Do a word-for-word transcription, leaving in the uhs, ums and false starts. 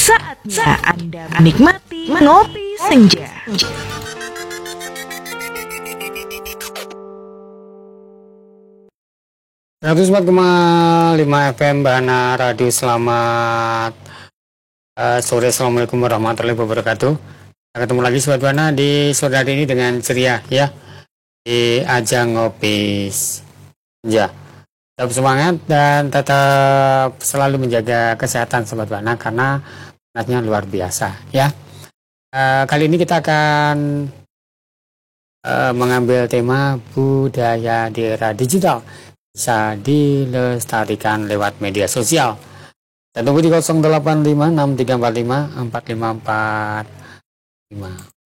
Saatnya Anda menikmati ngopi senja. seratus empat koma lima F M Bahana Radio. Selamat uh, sore, assalamualaikum warahmatullahi wabarakatuh. Kita ketemu lagi Sobat Bahana di sore hari ini dengan ceria ya, di ajang ngopi senja. Tetap semangat dan tetap selalu menjaga kesehatan Sobat Bahana karena panasnya luar biasa ya. Uh, kali ini kita akan uh, mengambil tema budaya di era digital bisa dilestarikan lewat media sosial. Kita tunggu di nol delapan lima enam tiga empat lima empat lima empat lima.